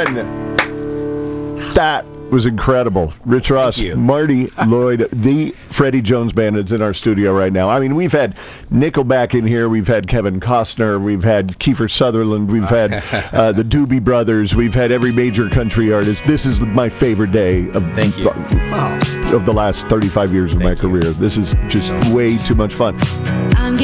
man. That was incredible. Rich Ross, Marty Lloyd, the Freddie Jones Band is in our studio right now. I mean, we've had Nickelback in here. We've had Kevin Costner. We've had Kiefer Sutherland. We've had the Doobie Brothers. We've had every major country artist. This is my favorite day of the last 35 years of my career. This is just way too much fun.